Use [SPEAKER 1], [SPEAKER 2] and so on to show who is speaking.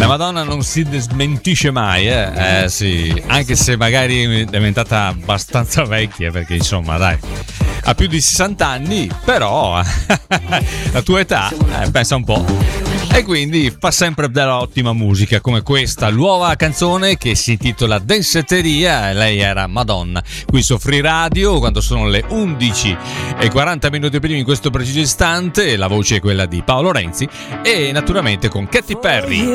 [SPEAKER 1] La Madonna non si smentisce mai, sì, anche se magari è diventata abbastanza vecchia, perché insomma, dai, ha più di 60 anni, però la tua età, pensa un po'. E quindi fa sempre della ottima musica, come questa nuova canzone che si intitola Densetteria. Lei era Madonna qui su Free Radio quando sono le 11:40 prima in questo preciso istante. La voce è quella di Paolo Renzi e naturalmente con Katy Perry.